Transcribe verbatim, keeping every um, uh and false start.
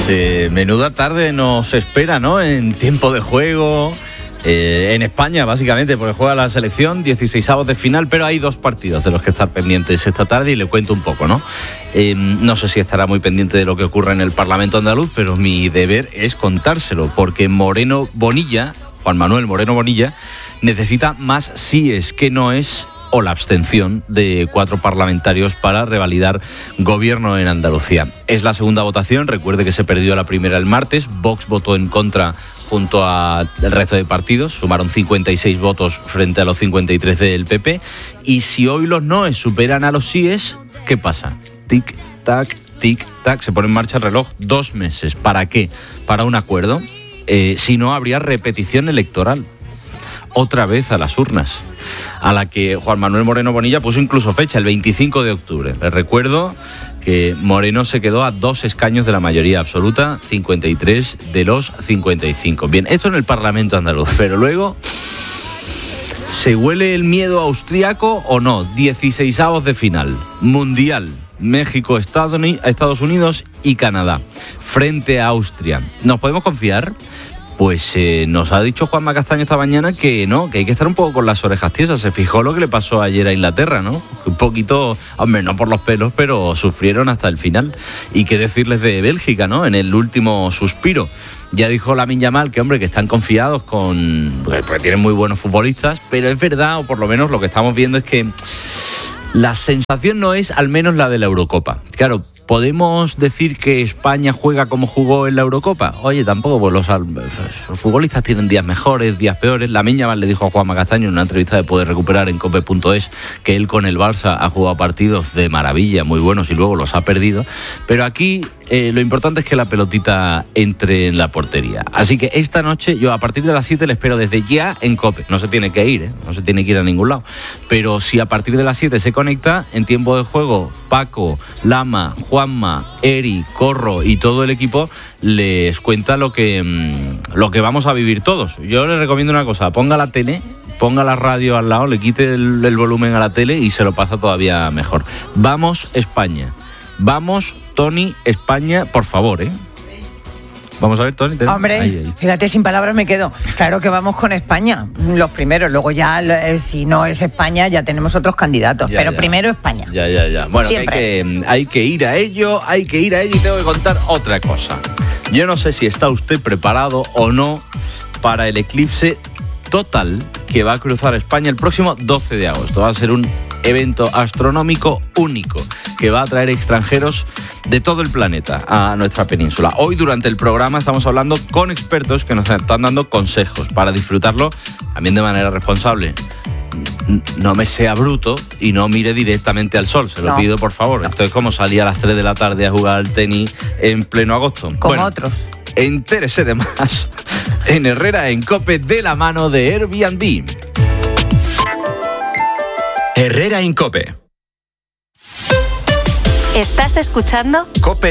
eh, menuda tarde nos espera, ¿no? En tiempo de juego, eh, en España básicamente, porque juega la selección, dieciseisavos de final, pero hay dos partidos de los que estar pendientes esta tarde y le cuento un poco, ¿no? Eh, no sé si estará muy pendiente de lo que ocurre en el Parlamento andaluz, pero mi deber es contárselo, porque Moreno Bonilla, Juan Manuel Moreno Bonilla, necesita más síes que noes o la abstención de cuatro parlamentarios para revalidar gobierno en Andalucía. Es la segunda votación, recuerde que se perdió la primera el martes, Vox votó en contra junto al resto de partidos, sumaron cincuenta y seis votos frente a los cincuenta y tres del P P, y si hoy los noes superan a los síes, ¿qué pasa? Tic, tac, tic, tac, se pone en marcha el reloj dos meses. ¿Para qué? Para un acuerdo. Eh, si no, habría repetición electoral. Otra vez a las urnas, a la que Juan Manuel Moreno Bonilla puso incluso fecha, el veinticinco de octubre. Les recuerdo que Moreno se quedó a dos escaños de la mayoría absoluta, cincuenta y tres de los cincuenta y cinco. Bien, esto en el Parlamento andaluz, pero luego, ¿se huele el miedo austriaco o no? dieciseisavos de final, Mundial, México, Estados Unidos y Canadá, frente a Austria. ¿Nos podemos confiar? Pues eh, nos ha dicho Juanma Castaño esta mañana que no, que hay que estar un poco con las orejas tiesas. Se fijó lo que le pasó ayer a Inglaterra, ¿no? Un poquito, hombre, no por los pelos, pero sufrieron hasta el final. Y qué decirles de Bélgica, ¿no? En el último suspiro. Ya dijo Lamine Yamal que, hombre, que están confiados con... porque tienen muy buenos futbolistas, pero es verdad, o por lo menos lo que estamos viendo es que la sensación no es al menos la de la Eurocopa. Claro, ¿podemos decir que España juega como jugó en la Eurocopa? Oye, tampoco, pues los, los futbolistas tienen días mejores, días peores. Lamine Yamal le dijo a Juanma Castaño en una entrevista de Poder Recuperar en cope punto es que él con el Barça ha jugado partidos de maravilla, muy buenos, y luego los ha perdido. Pero aquí eh, lo importante es que la pelotita entre en la portería. Así que esta noche, yo a partir de las siete le espero desde ya en COPE. No se tiene que ir, ¿eh? No se tiene que ir a ningún lado. Pero si a partir de las siete se conecta, en tiempo de juego, Paco, Lama, Juanma, Eri, Corro y todo el equipo les cuenta lo que, mmm, lo que vamos a vivir todos. Yo les recomiendo una cosa, ponga la tele, ponga la radio al lado, le quite el, el volumen a la tele y se lo pasa todavía mejor. Vamos España, vamos Tony España, por favor, ¿eh? Vamos a ver, Tony. Hombre, ahí, ahí. Fíjate, sin palabras me quedo. Claro que vamos con España, los primeros. Luego ya, si no es España, ya tenemos otros candidatos. Ya, pero ya. Primero España. Ya, ya, ya. Bueno, hay que, hay que ir a ello, hay que ir a ello y tengo que contar otra cosa. Yo no sé si está usted preparado o no para el eclipse total que va a cruzar España el próximo doce de agosto. Va a ser un evento astronómico único que va a traer extranjeros de todo el planeta a nuestra península. Hoy durante el programa estamos hablando con expertos que nos están dando consejos para disfrutarlo también de manera responsable. No me sea bruto y no mire directamente al sol, se lo no. pido por favor. No. Esto es como salir a las tres de la tarde a jugar al tenis en pleno agosto. Como bueno, otros. Entérese de más en Herrera en COPE de la mano de Airbnb. Herrera en COPE. ¿Estás escuchando? COPE